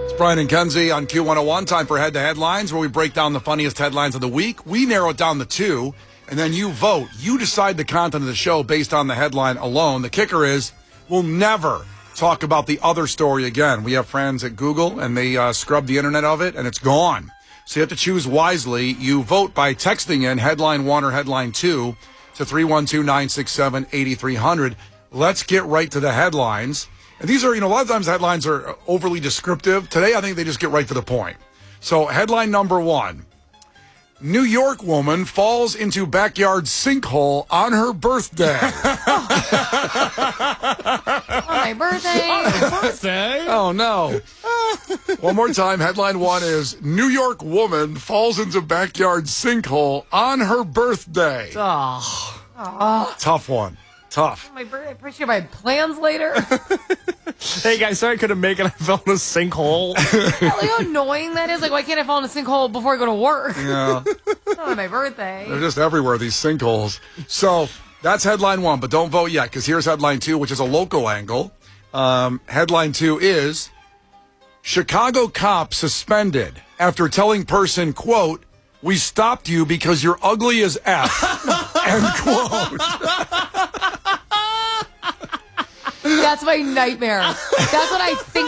Brian and Kenzie on Q101. Time for Head to Headlines, where we break down the funniest headlines of the week. We narrow it down to 2, and then you vote. You decide the content of the show based on the headline alone. The kicker is we'll never talk about the other story again. We have friends at Google, and they scrub the internet of it, and it's gone. So you have to choose wisely. You vote by texting in Headline 1 or Headline 2 to 312-967-8300. Let's get right to the headlines. And these are, a lot of times headlines are overly descriptive. Today, I think they just get right to the point. So, headline number 1. New York woman falls into backyard sinkhole on her birthday. On my birthday. Oh, no. One more time. Headline 1 is New York woman falls into backyard sinkhole on her birthday. Tough one. Tough. My birthday. Pretty sure I have plans later. Hey guys, sorry I couldn't make it. I fell in a sinkhole. How annoying that is. Like, why can't I fall in a sinkhole before I go to work? Yeah. It's not on my birthday. They're just everywhere, these sinkholes. So that's headline 1, but don't vote yet, because here's headline 2, which is a local angle. Headline 2 is Chicago cop suspended after telling person, quote, "We stopped you because you're ugly as F," end quote. That's my nightmare. That's what I think